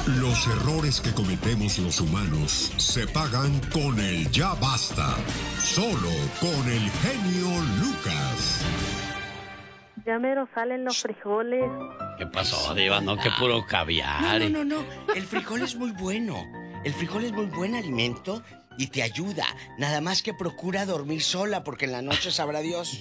Los errores que cometemos los humanos se pagan con el ya basta. Solo con el genio Lucas. Ya mero salen los frijoles. ¿Qué pasó, Diva? No, que puro caviar. No. El frijol es muy bueno. El frijol es muy buen alimento y te ayuda. Nada más que procura dormir sola porque en la noche sabrá Dios.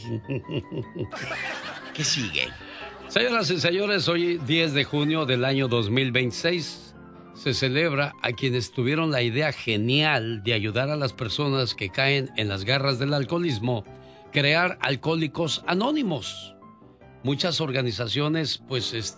¿Qué sigue? Señoras y señores, hoy 10 de junio del año 2026 se celebra a quienes tuvieron la idea genial de ayudar a las personas que caen en las garras del alcoholismo, crear Alcohólicos Anónimos. Muchas organizaciones, pues,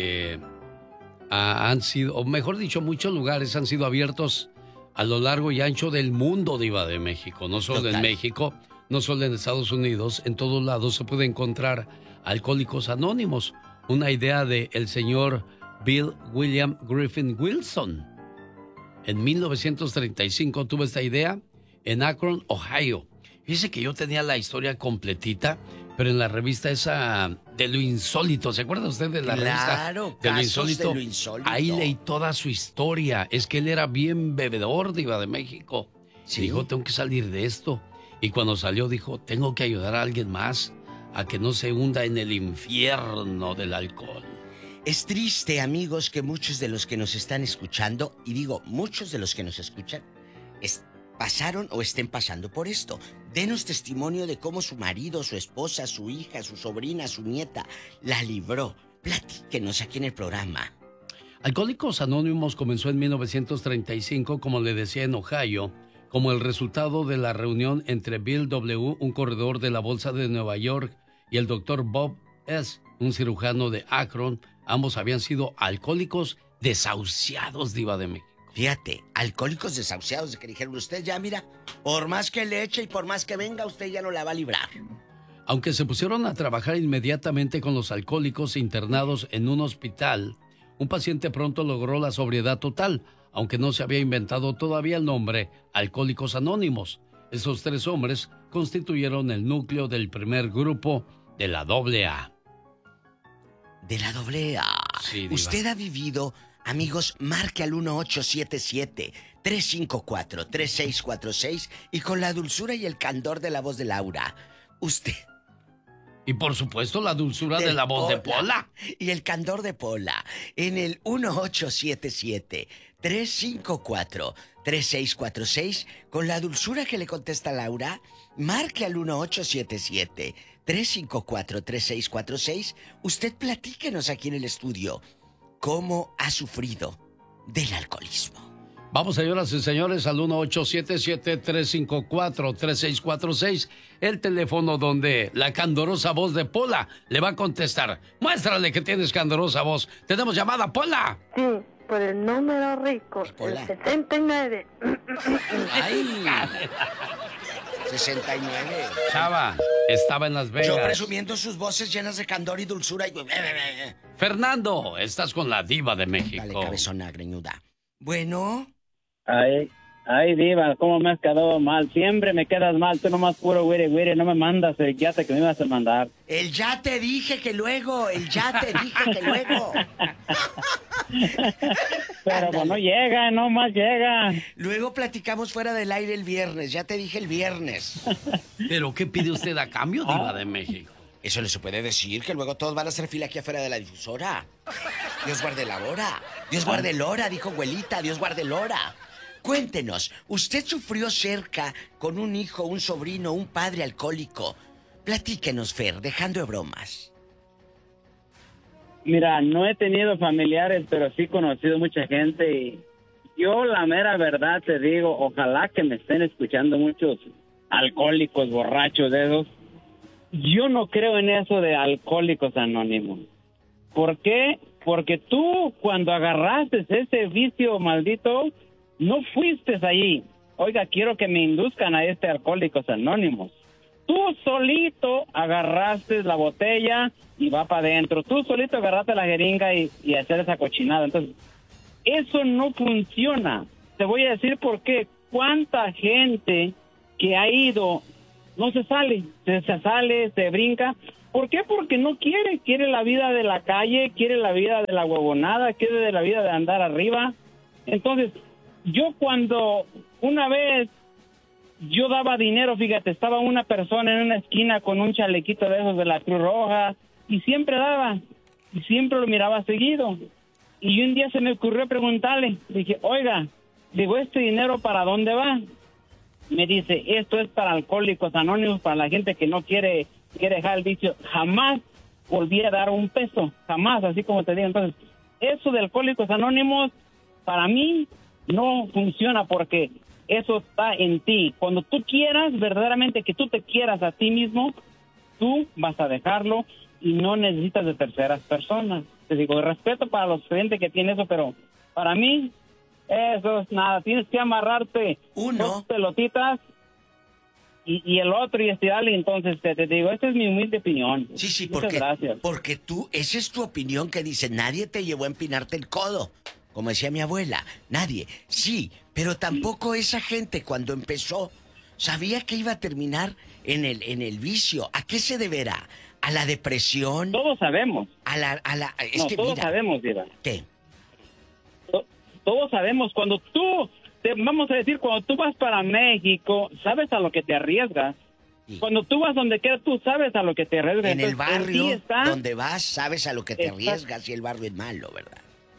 han sido, o mejor dicho, muchos lugares han sido abiertos a lo largo y ancho del mundo, Diva de México. No solo en México, no solo en Estados Unidos, en todos lados se puede encontrar Alcohólicos Anónimos. Una idea del señor Bill William Griffin Wilson. En 1935 tuvo esta idea en Akron, Ohio. Fíjese que yo tenía la historia completita, pero en la revista esa de lo insólito, ¿se acuerda usted de la revista de lo insólito? De lo insólito. Ahí leí toda su historia. Es que él era bien bebedor, Diva de México. ¿Sí? Dijo, tengo que salir de esto. Y cuando salió dijo, tengo que ayudar a alguien más a que no se hunda en el infierno del alcohol. Es triste, amigos, que muchos de los que nos están escuchando, y digo, muchos de los que nos escuchan, pasaron o estén pasando por esto. Denos testimonio de cómo su marido, su esposa, su hija, su sobrina, su nieta la libró. Platíquenos aquí en el programa. Alcohólicos Anónimos comenzó en 1935, como le decía, en Ohio, como el resultado de la reunión entre Bill W., un corredor de la Bolsa de Nueva York, y el doctor Bob S., un cirujano de Akron. Ambos habían sido alcohólicos desahuciados, Diva de México. Fíjate, alcohólicos desahuciados, de que dijeron, usted ya, mira, por más que le eche y por más que venga, usted ya no la va a librar. Aunque se pusieron a trabajar inmediatamente con los alcohólicos internados en un hospital, un paciente pronto logró la sobriedad total, aunque no se había inventado todavía el nombre Alcohólicos Anónimos. Esos 3 hombres constituyeron el núcleo del primer grupo de la AA. De la AA. Sí, Diva. Usted ha vivido, amigos, marque al 1877-354-3646 y con la dulzura y el candor de la voz de Laura, usted... Y por supuesto la dulzura de la voz de Pola. Y el candor de Pola en el 1877-354-3646 con la dulzura que le contesta Laura, marque al 1877-354-3646. Usted platíquenos aquí en el estudio cómo ha sufrido del alcoholismo. Vamos, señoras y señores, al 1877-354-3646, el teléfono donde la candorosa voz de Pola le va a contestar. Muéstrale que tienes candorosa voz. ¿Tenemos llamada, Pola? Sí, por el número rico, Pola. el 79. ¡Ay! 69. Chava, estaba en Las Vegas. Yo presumiendo sus voces llenas de candor y dulzura. Fernando, estás con la Diva de México. Dale, cabezona greñuda. Bueno... Ay, Diva, ¿cómo me has quedado mal? Siempre me quedas mal, tú nomás puro güire, no me mandas el yate que me ibas a mandar. El ya te dije que luego. Pero pues no llega, no más llega. Luego platicamos fuera del aire el viernes, ya te dije el viernes. ¿Pero qué pide usted a cambio, Diva de México? Eso no se puede decir, que luego todos van a hacer fila aquí afuera de la difusora. Dios guarde la hora. Dios guarde el hora, dijo abuelita, Dios guarde el hora. Cuéntenos, ¿usted sufrió cerca con un hijo, un sobrino, un padre alcohólico? Platíquenos, Fer, dejando de bromas. Mira, no he tenido familiares, pero sí he conocido mucha gente y yo la mera verdad te digo, ojalá que me estén escuchando muchos alcohólicos, borrachos de esos. Yo no creo en eso de Alcohólicos Anónimos. ¿Por qué? Porque tú cuando agarraste ese vicio maldito, no fuiste allí. Oiga, quiero que me induzcan a Alcohólicos Anónimos. Tú solito agarraste la botella y va para adentro. Tú solito agarraste la jeringa y hacer esa cochinada. Entonces, eso no funciona. Te voy a decir por qué. ¿Cuánta gente que ha ido no se sale? Se brinca. ¿Por qué? Porque no quiere la vida de la calle, quiere la vida de la huevonada, quiere la vida de andar arriba. Entonces, yo cuando una vez yo daba dinero, fíjate, estaba una persona en una esquina con un chalequito de esos de la Cruz Roja y siempre daba, y siempre lo miraba seguido. Y un día se me ocurrió preguntarle, dije, oiga, digo, ¿este dinero para dónde va? Me dice, esto es para Alcohólicos Anónimos, para la gente que no quiere dejar el vicio. Jamás volví a dar un peso, jamás, así como te digo. Entonces, eso de Alcohólicos Anónimos, para mí, no funciona porque eso está en ti. Cuando tú quieras, verdaderamente que tú te quieras a ti mismo, tú vas a dejarlo y no necesitas de terceras personas. Te digo, respeto para los clientes que tienen eso, pero para mí, eso es nada. Tienes que amarrarte dos pelotitas y el otro y estirarle. Entonces, te digo, esta es mi humilde opinión. Sí, muchas gracias. Porque tú, esa es tu opinión que dice, nadie te llevó a empinarte el codo. Como decía mi abuela, nadie. Sí, pero tampoco esa gente cuando empezó sabía que iba a terminar en el vicio. ¿A qué se deberá? ¿A la depresión? Todos sabemos. Todos sabemos, Diva. ¿Qué? Todos sabemos. Cuando tú, vamos a decir, cuando tú vas para México, sabes a lo que te arriesgas. Sí. Cuando tú vas donde quieras, tú sabes a lo que te arriesgas. En el barrio donde vas, sabes a lo que te arriesgas y el barrio es malo, ¿verdad?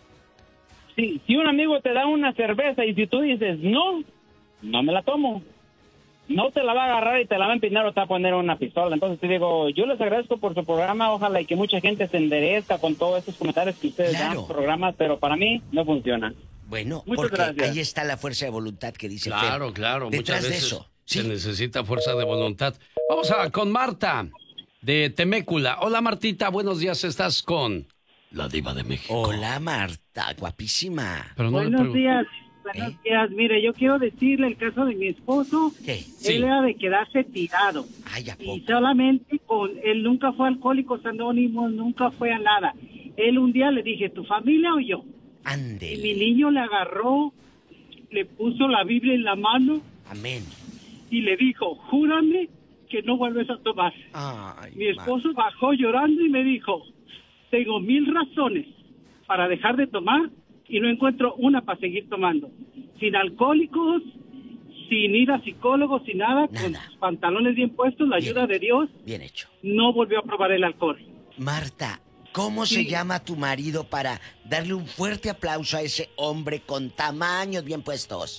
Sí, si un amigo te da una cerveza y si tú dices, no me la tomo, no te la va a agarrar y te la va a empinar o te va a poner una pistola. Entonces te digo, yo les agradezco por su programa, ojalá y que mucha gente se enderezca con todos estos comentarios que ustedes dan en sus programas, pero para mí no funciona. Bueno, muchas porque gracias. Ahí está la fuerza de voluntad que dice Claro, Fer. claro, Detrás muchas veces de eso, se necesita fuerza de voluntad. Vamos con Marta, de Temécula. Hola, Martita, buenos días, estás con la Diva de México. Hola, Marta, guapísima. Pero no buenos días. Mire, yo quiero decirle el caso de mi esposo. ¿Qué? Él era de quedarse tirado. Ay, ¿a poco? Y solamente él nunca fue a Alcohólicos Anónimos, nunca fue a nada. Él un día le dije, ¿tu familia o yo? Ándele. Y mi niño le agarró, le puso la Biblia en la mano. Amén. Y le dijo, júrame que no vuelves a tomar. Ay, mi esposo bajó llorando y me dijo, tengo 1000 razones para dejar de tomar y no encuentro una para seguir tomando. Sin alcohólicos, sin ir a psicólogos, sin nada, con sus pantalones bien puestos, la ayuda de Dios. Bien hecho. No volvió a probar el alcohol. Marta, ¿cómo se llama tu marido para darle un fuerte aplauso a ese hombre con tamaños bien puestos?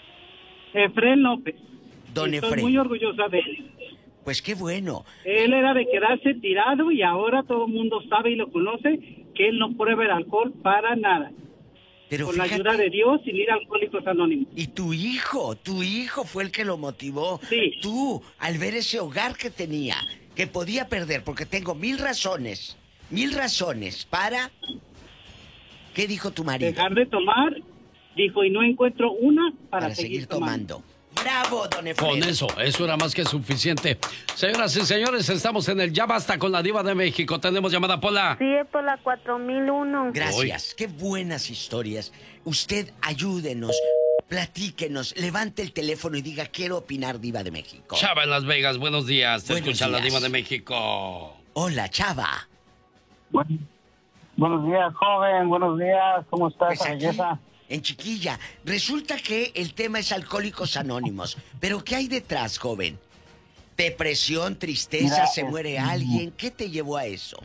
Efrén López. Don Estoy Efrén. muy orgullosa de él. Pues qué bueno. Él era de quedarse tirado y ahora todo el mundo sabe y lo conoce que él no prueba el alcohol para nada. Pero con fíjate, la ayuda de Dios, sin ir a Alcohólicos Anónimos. Y tu hijo fue el que lo motivó. Sí. Tú, al ver ese hogar que tenía, que podía perder, porque tengo 1000 razones para... ¿Qué dijo tu marido? Dejar de tomar, dijo, y no encuentro una para seguir tomando. ¡Bravo, don Efraín! Con eso era más que suficiente. Señoras y señores, estamos en el Ya Basta con la Diva de México. Tenemos llamada, Pola. Sí, es por la 4001. Gracias, qué buenas historias. Usted ayúdenos, platíquenos, levante el teléfono y diga, quiero opinar, Diva de México. Chava en Las Vegas, buenos días. Te Buenos escucha la días. Diva de México. Hola, Chava. Buenos días, joven. Buenos días. ¿Cómo estás, Pues aquí, belleza? en Chiquilla. Resulta que el tema es Alcohólicos Anónimos. ¿Pero qué hay detrás, joven? Depresión, tristeza, Mira, se muere alguien. ¿Qué te llevó a eso?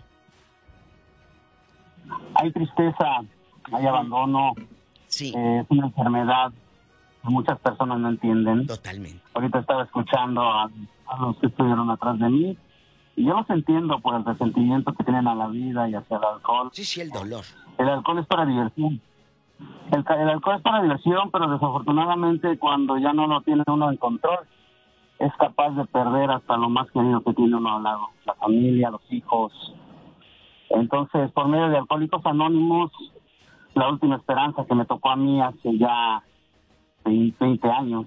Hay tristeza, hay abandono. Sí. Es una enfermedad que muchas personas no entienden. Totalmente. Ahorita estaba escuchando a los que estuvieron atrás de mí. Y yo los entiendo por el resentimiento que tienen a la vida y hacia el alcohol. Sí, el dolor. El alcohol es para diversión. El alcohol es para diversión, pero desafortunadamente cuando ya no lo tiene uno en control, es capaz de perder hasta lo más querido que tiene uno al lado, la familia, los hijos. Entonces, por medio de Alcohólicos Anónimos, la última esperanza que me tocó a mí hace ya 20 años,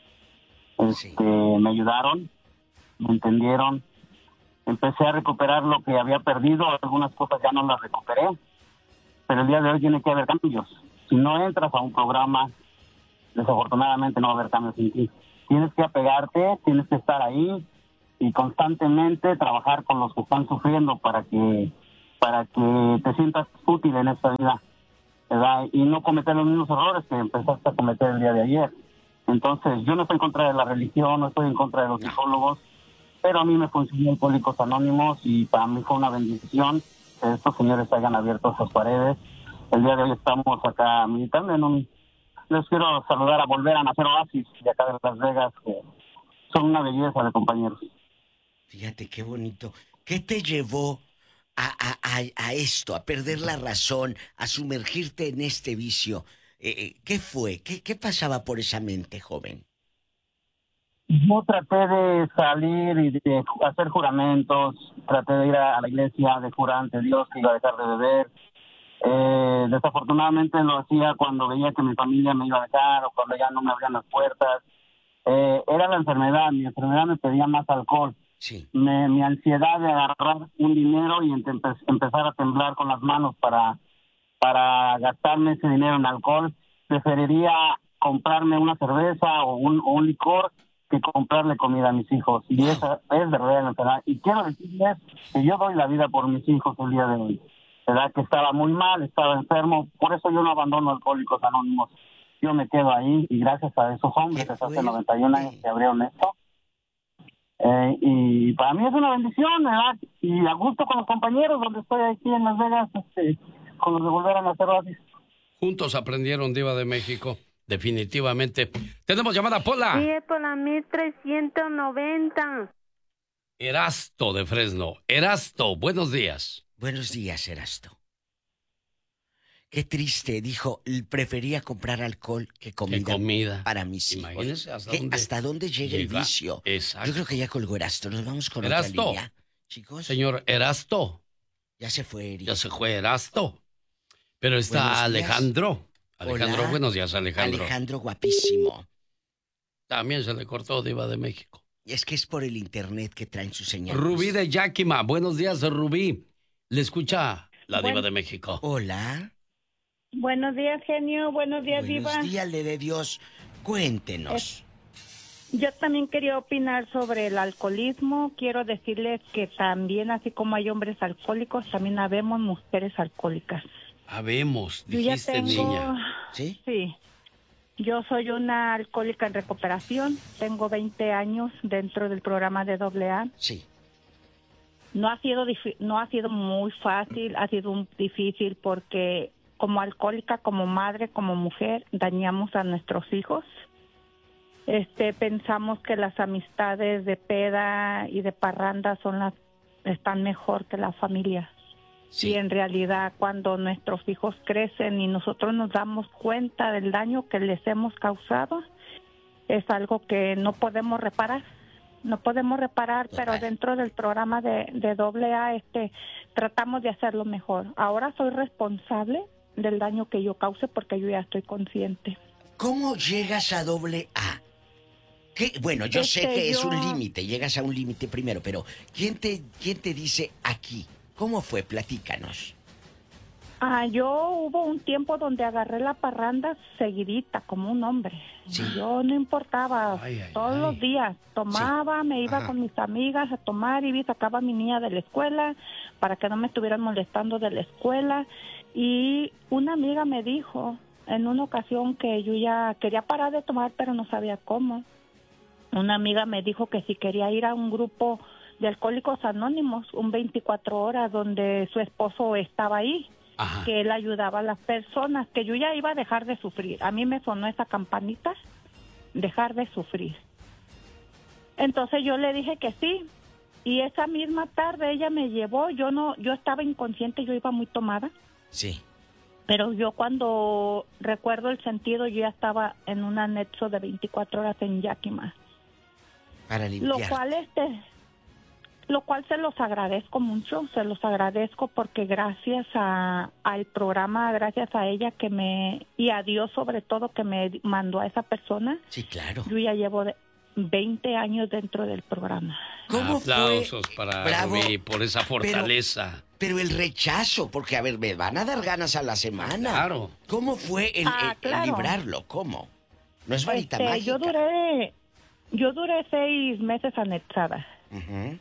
me ayudaron, me entendieron, empecé a recuperar lo que había perdido, algunas cosas ya no las recuperé, pero el día de hoy tiene que haber cambios. Si no entras a un programa, desafortunadamente no va a haber cambios en ti. Tienes que apegarte, tienes que estar ahí, y constantemente trabajar con los que están sufriendo para que te sientas útil en esta vida, ¿verdad? Y no cometer los mismos errores que empezaste a cometer el día de ayer. Entonces, yo no estoy en contra de la religión, no estoy en contra de los psicólogos, pero a mí me funcionó Alcohólicos Anónimos y para mí fue una bendición que estos señores hayan abierto esas paredes. El día de hoy estamos acá militando les quiero saludar a Volver a Nacer Oasis de acá de Las Vegas, que son una belleza de compañeros. Fíjate qué bonito. ¿Qué te llevó a esto, a perder la razón, a sumergirte en este vicio? ¿Qué fue? ¿Qué pasaba por esa mente, joven? Yo traté de salir y de hacer juramentos, traté de ir a la iglesia, de jurar ante Dios que iba a dejar de beber. Desafortunadamente lo hacía cuando veía que mi familia me iba a dejar o cuando ya no me abrían las puertas. Era la enfermedad, mi enfermedad me pedía más alcohol. Sí. Mi ansiedad de agarrar un dinero y empezar a temblar con las manos para gastarme ese dinero en alcohol. Preferiría comprarme una cerveza o un licor que comprarle comida a mis hijos. Y esa es verdadera la enfermedad. Y quiero decirles que yo doy la vida por mis hijos el día de hoy. ¿Verdad? Que estaba muy mal, estaba enfermo. Por eso yo no abandono Alcohólicos Anónimos. Yo me quedo ahí y gracias a esos hombres desde hace 91 años que abrieron esto. Y para mí es una bendición, ¿verdad? Y a gusto con los compañeros donde estoy aquí en Las Vegas, con los de Volver a Nacer Oasis. Juntos aprendieron, Diva de México. Definitivamente. Tenemos llamada, Pola. Sí, es por la 1390. Erasto de Fresno. Erasto, buenos días. Buenos días, Erasto. Qué triste, dijo, prefería comprar alcohol que comida para mis hijos. Imagínese hasta dónde llega el vicio. Exacto. Yo creo que ya colgó Erasto. Nos vamos con Erasto. otra línea. Chicos. Señor Erasto. Ya se fue, Eric. Ya se fue Erasto. Pero está Alejandro. Alejandro, hola. Buenos días, Alejandro. Alejandro, guapísimo. También se le cortó, Diva de México. Y es que es por el internet que traen su señal. Rubí de Yakima. Buenos días, Rubí. Le escucha la Diva de México. Hola. Buenos días, genio. Buenos días, Diva. Buenos días, de Dios. Cuéntenos. Yo también quería opinar sobre el alcoholismo. Quiero decirles que también, así como hay hombres alcohólicos, también habemos mujeres alcohólicas. Habemos, dijiste, niña. ¿Sí? Sí. Yo soy una alcohólica en recuperación. Tengo 20 años dentro del programa de AA. Sí. No ha sido muy fácil, ha sido difícil porque como alcohólica, como madre, como mujer, dañamos a nuestros hijos. Pensamos que las amistades de peda y de parranda están mejor que la familia. Sí. Y en realidad cuando nuestros hijos crecen y nosotros nos damos cuenta del daño que les hemos causado, es algo que no podemos reparar. No podemos reparar, pero dentro del programa de AA tratamos de hacerlo mejor. Ahora soy responsable del daño que yo cause porque yo ya estoy consciente. ¿Cómo llegas a AA? Bueno, yo sé que es un límite, llegas a un límite primero, pero ¿quién te dice aquí? ¿Cómo fue? Platícanos. Hubo un tiempo donde agarré la parranda seguidita, como un hombre. Sí. Yo no importaba, todos los días tomaba, me iba con mis amigas a tomar y sacaba a mi niña de la escuela para que no me estuvieran molestando de la escuela. Y una amiga me dijo en una ocasión que yo ya quería parar de tomar, pero no sabía cómo. Una amiga me dijo que si quería ir a un grupo de Alcohólicos Anónimos, un 24 horas, donde su esposo estaba ahí. Ajá. Que él ayudaba a las personas, que yo ya iba a dejar de sufrir. A mí me sonó esa campanita, dejar de sufrir. Entonces yo le dije que sí, y esa misma tarde ella me llevó. Yo estaba inconsciente, yo iba muy tomada. Sí. Pero yo cuando recuerdo el sentido, yo ya estaba en un anexo de 24 horas en Yakima. Para limpiar. Lo cual se los agradezco mucho, se los agradezco porque gracias al programa, gracias a ella y a Dios sobre todo que me mandó a esa persona. Sí, claro. Yo ya llevo 20 años dentro del programa. ¿Cómo aplausos para Rubí por esa fortaleza. Pero el rechazo, porque a ver, me van a dar ganas a la semana. Claro. ¿Cómo fue el librarlo? ¿Cómo? No es varita mágica. Yo duré 6 meses anexada. Uh-huh.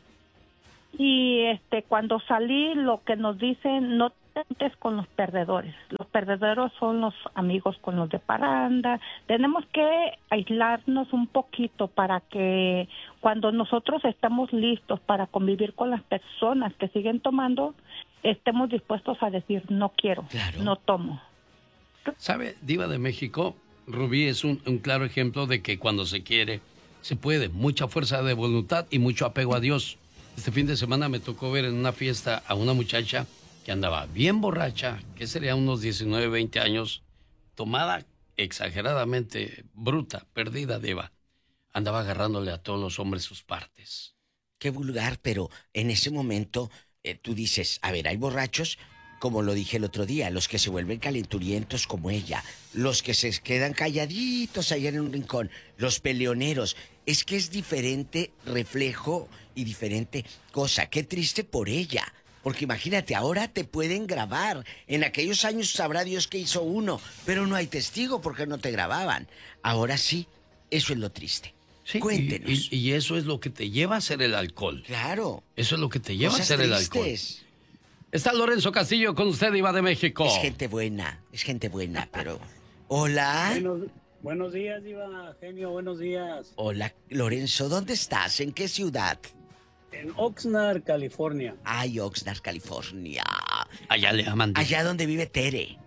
Y cuando salí, lo que nos dicen, no te juntes con los perdedores. Los perdedores son los amigos con los de parranda. Tenemos que aislarnos un poquito para que cuando nosotros estamos listos para convivir con las personas que siguen tomando, estemos dispuestos a decir, no quiero, claro, no tomo. ¿Sabe, Diva de México? Rubí es un claro ejemplo de que cuando se quiere, se puede. Mucha fuerza de voluntad y mucho apego a Dios. Este fin de semana me tocó ver en una fiesta a una muchacha que andaba bien borracha, que sería unos 19, 20 años, tomada exageradamente, bruta, perdida, Diva. Andaba agarrándole a todos los hombres sus partes. Qué vulgar, pero en ese momento tú dices, a ver, hay borrachos, como lo dije el otro día, los que se vuelven calenturientos como ella, los que se quedan calladitos allá en un rincón, los peleoneros. Es que es diferente reflejo y diferente cosa. Qué triste por ella. Porque imagínate, ahora te pueden grabar. En aquellos años sabrá Dios que hizo uno, pero no hay testigo porque no te grababan. Ahora sí, eso es lo triste. Sí, cuéntenos. Y eso es lo que te lleva a hacer el alcohol. Claro. Eso es lo que te lleva Cosas a hacer tristes. el alcohol. Está Lorenzo Castillo con usted, Diva de México. Es gente buena, pero... Hola. Buenos días, Diva, genio, buenos días. Hola, Lorenzo, ¿dónde estás? ¿En qué ciudad? En Oxnard, California. Ay, Oxnard, California. Allá le aman. Allá donde vive Tere.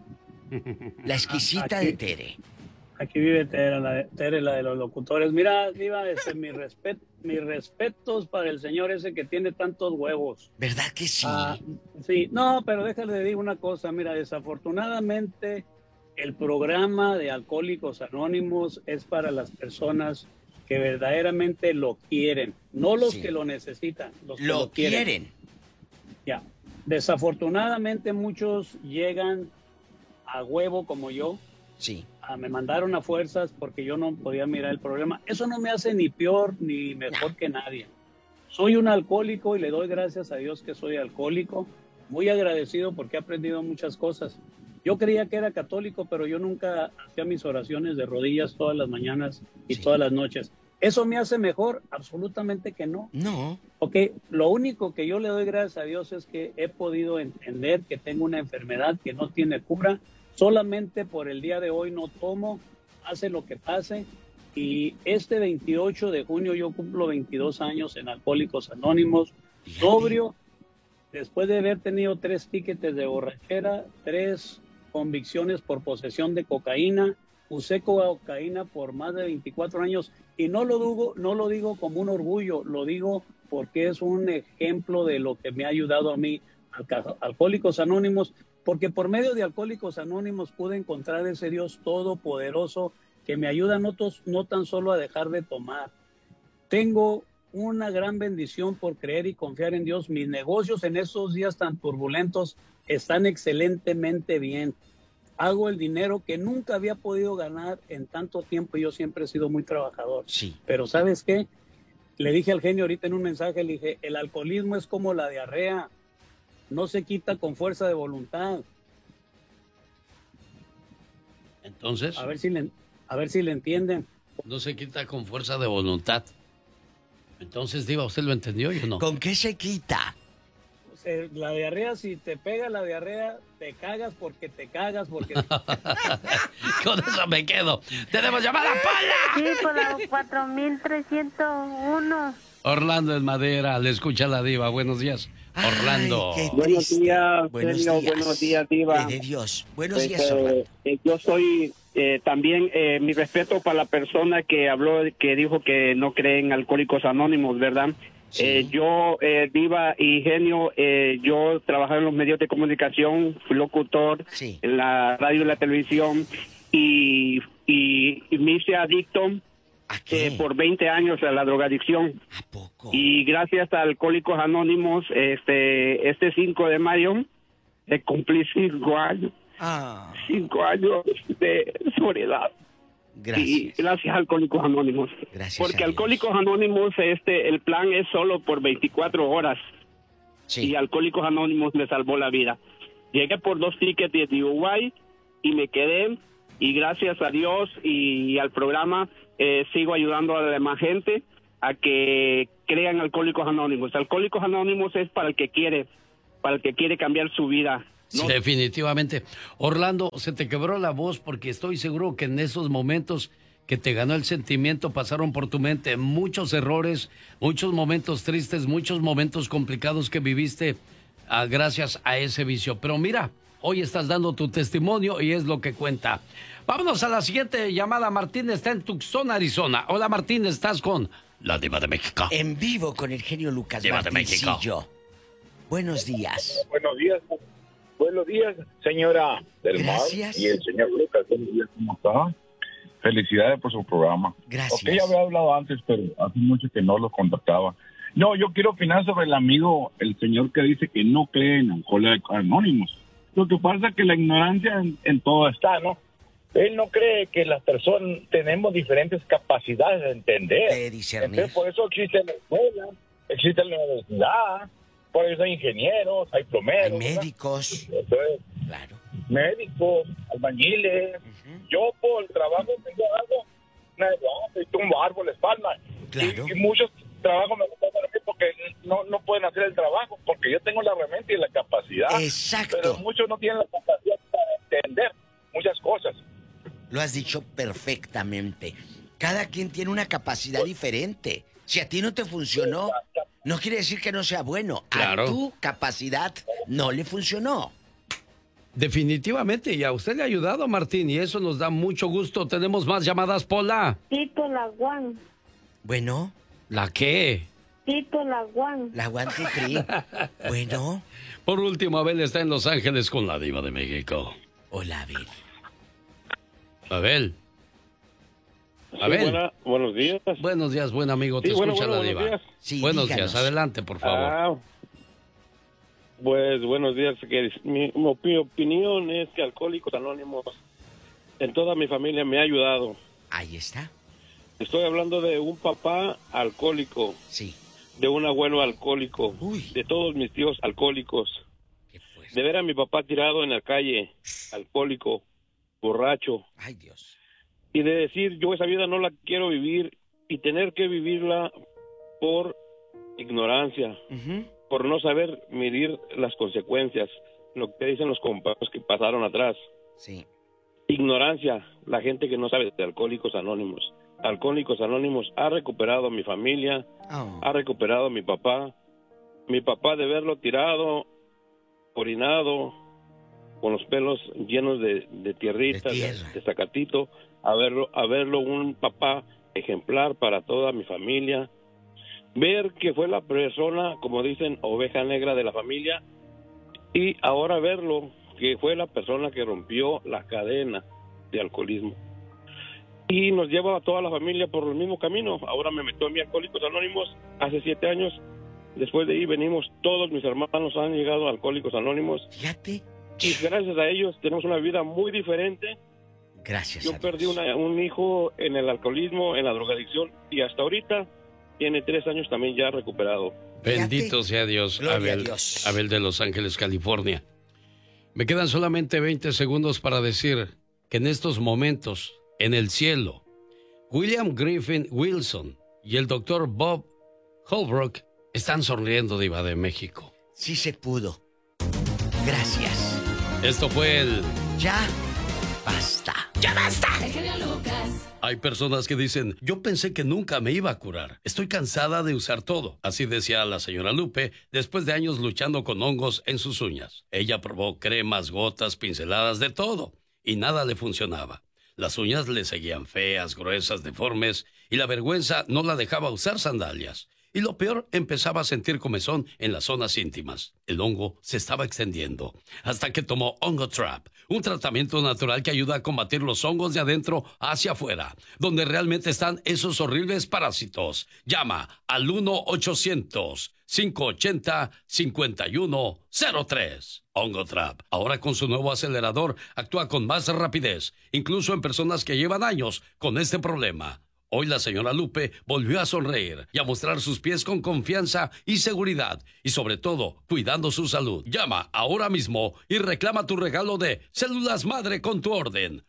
La exquisita de Tere. Aquí vive Tere, la de los locutores. Mira, Diva, mis respetos para el señor ese que tiene tantos huevos. ¿Verdad que sí? Sí, no, pero déjale decir una cosa. Mira, desafortunadamente el programa de Alcohólicos Anónimos es para las personas que verdaderamente lo quieren, no los que lo necesitan, los que lo quieren. Ya. Desafortunadamente muchos llegan a huevo como yo. Sí. Me mandaron a fuerzas porque yo no podía mirar el problema. Eso no me hace ni peor ni mejor que nadie. Soy un alcohólico y le doy gracias a Dios que soy alcohólico. Muy agradecido porque he aprendido muchas cosas. Yo creía que era católico, pero yo nunca hacía mis oraciones de rodillas todas las mañanas y todas las noches. ¿Eso me hace mejor? Absolutamente que no. No. Porque lo único que yo le doy gracias a Dios es que he podido entender que tengo una enfermedad que no tiene cura. Solamente por el día de hoy no tomo, hace lo que pase. Y este 28 de junio yo cumplo 22 años en Alcohólicos Anónimos, sobrio, después de haber tenido 3 tickets de borrachera, 3 convicciones por posesión de cocaína. Usé cocaína por más de 24 años y no lo digo como un orgullo, lo digo porque es un ejemplo de lo que me ha ayudado a mí, Alcohólicos Anónimos, porque por medio de Alcohólicos Anónimos pude encontrar ese Dios todopoderoso que me ayuda no tan solo a dejar de tomar. Tengo una gran bendición por creer y confiar en Dios. Mis negocios en esos días tan turbulentos están excelentemente bien. Hago el dinero que nunca había podido ganar en tanto tiempo. Yo siempre he sido muy trabajador. Sí. Pero ¿sabes qué? Le dije al genio ahorita en un mensaje, le dije, el alcoholismo es como la diarrea. No se quita con fuerza de voluntad. Entonces. A ver si le entienden. No se quita con fuerza de voluntad. Entonces, Diva, ¿usted lo entendió o no? ¿Con qué se quita? La diarrea, si te pega la diarrea, te cagas porque te cagas porque... Con eso me quedo. ¡Tenemos llamada, Paula! Sí, por la 4301. Orlando en Madera, le escucha la Diva. Buenos días, Orlando. Ay, buenos días, buenos días, Diva. De Dios. Buenos días, Orlando. Yo soy también, mi respeto para la persona que habló, que dijo que no cree en Alcohólicos Anónimos, ¿verdad? Sí. Yo, Diva y genio, yo trabajaba en los medios de comunicación, fui locutor en la radio y la televisión y me hice adicto por 20 años a la drogadicción. ¿A poco? Y gracias a Alcohólicos Anónimos, este 5 de mayo, cumplí 5 años. 5 años de soledad. Gracias. Y gracias a Alcohólicos Anónimos. Gracias. Porque Alcohólicos Anónimos, el plan es solo por 24 horas. Sí. Y Alcohólicos Anónimos me salvó la vida. Llegué por 2 tickets de DUI y me quedé. Y gracias a Dios y al programa sigo ayudando a la demás gente. a que crean Alcohólicos Anónimos. Alcohólicos Anónimos es para el que quiere cambiar su vida. ¿No? Definitivamente. Orlando, se te quebró la voz porque estoy seguro que en esos momentos que te ganó el sentimiento pasaron por tu mente muchos errores, muchos momentos tristes, muchos momentos complicados que viviste gracias a ese vicio. Pero mira, hoy estás dando tu testimonio y es lo que cuenta. Vámonos a la siguiente llamada. Martín está en Tucson, Arizona. Hola, Martín, estás con la Diva de México. En vivo con el genio Lucas Diva de México. Buenos días. Buenos días. Buenos días, señora del Mar y el señor Lucas. Buenos días, ¿cómo está? Felicidades por su programa. Gracias. Ok, ya había hablado antes, pero hace mucho que no lo contactaba. No, yo quiero opinar sobre el amigo, el señor que dice que no cree en Alcohólicos Anónimos. Lo que pasa es que la ignorancia en todo está, ¿no? Él no cree que las personas tenemos diferentes capacidades de entender. De discernir. Entonces, por eso existe la escuela, existe la universidad, por eso hay ingenieros, hay plomeros. Hay médicos. Entonces, claro. Médicos, albañiles. Yo por el trabajo tengo algo, y tumbo árboles, palmas. Claro. Y muchos trabajos me gustan a mí porque no pueden hacer el trabajo, porque yo tengo la herramienta y la capacidad. Exacto. Pero muchos no tienen la capacidad para entender muchas cosas. Lo has dicho perfectamente. Cada quien tiene una capacidad diferente. Si a ti no te funcionó, no quiere decir que no sea bueno. Claro. A tu capacidad no le funcionó. Definitivamente, y a usted le ha ayudado, Martín, y eso nos da mucho gusto. Tenemos más llamadas, Pola. Tito la Juan. Bueno. ¿La qué? Tito la Juan. La Juan Tutri. Bueno. Por último, Abel está en Los Ángeles con la Diva de México. Hola, Abel. Abel. Sí, buenos días. Buenos días, buen amigo. Te escucha la Diva. Días. Sí, buenos díganos. días, adelante, por favor. Pues buenos días. Mi opinión es que Alcohólicos Anónimos en toda mi familia me ha ayudado. Ahí está. Estoy hablando de un papá alcohólico. Sí. De un abuelo alcohólico. Uy. De todos mis tíos alcohólicos. De ver a mi papá tirado en la calle, alcohólico, borracho. Ay, Dios. Y de decir, yo esa vida no la quiero vivir y tener que vivirla por ignorancia, por no saber medir las consecuencias, lo que dicen los compañeros que pasaron atrás. Sí. Ignorancia, la gente que no sabe de Alcohólicos Anónimos. Alcohólicos Anónimos ha recuperado a mi familia, ha recuperado a mi papá. Mi papá de verlo tirado, orinado, con los pelos llenos de tierrita, de zacatito, a verlo un papá ejemplar para toda mi familia. Ver que fue la persona, como dicen, oveja negra de la familia, y ahora verlo que fue la persona que rompió la cadena de alcoholismo. Y nos lleva a toda la familia por el mismo camino. Ahora me metió a mí Alcohólicos Anónimos hace 7 años. Después de ahí venimos, todos mis hermanos han llegado a Alcohólicos Anónimos. Fíjate. Y gracias a ellos tenemos una vida muy diferente. Gracias. Yo perdí un hijo en el alcoholismo, en la drogadicción, y hasta ahorita tiene 3 años también ya recuperado. Bendito sea Dios, Abel, Abel de Los Ángeles, California. Me quedan solamente 20 segundos para decir que en estos momentos, en el cielo, William Griffin Wilson y el doctor Bob Holbrook están sonriendo, Diva de México. Sí se pudo. Gracias. Esto fue el... Ya basta. ¡Ya basta! El genio Lucas. Hay personas que dicen, yo pensé que nunca me iba a curar. Estoy cansada de usar todo. Así decía la señora Lupe después de años luchando con hongos en sus uñas. Ella probó cremas, gotas, pinceladas, de todo. Y nada le funcionaba. Las uñas le seguían feas, gruesas, deformes. Y la vergüenza no la dejaba usar sandalias. Y lo peor, empezaba a sentir comezón en las zonas íntimas. El hongo se estaba extendiendo, hasta que tomó Hongo Trap, un tratamiento natural que ayuda a combatir los hongos de adentro hacia afuera, donde realmente están esos horribles parásitos. Llama al 1-800-580-5103. Hongo Trap, ahora con su nuevo acelerador, actúa con más rapidez, incluso en personas que llevan años con este problema. Hoy la señora Lupe volvió a sonreír y a mostrar sus pies con confianza y seguridad, y sobre todo, cuidando su salud. Llama ahora mismo y reclama tu regalo de Células Madre con tu orden.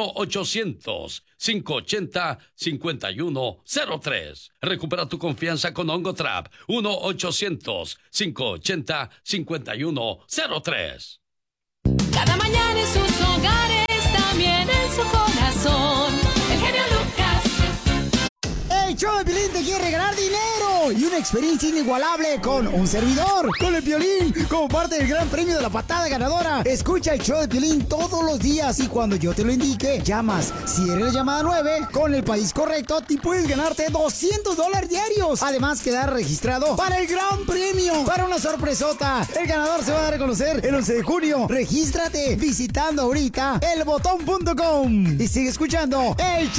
1-800-580-5103. Recupera tu confianza con Ongotrap. 1-800-580-5103. Cada mañana en sus hogares, también en su corazón. El genio Lucas. El show de Piolín te quiere regalar dinero y una experiencia inigualable con un servidor, con el Piolín, como parte del gran premio de la patada ganadora. Escucha el show de Piolín todos los días y cuando yo te lo indique, llamas. Si eres la llamada 9, con el país correcto, te puedes ganarte $200 diarios. Además, quedar registrado para el gran premio, para una sorpresota. El ganador se va a dar a conocer el 11 de junio. Regístrate visitando ahorita elbotón.com y sigue escuchando el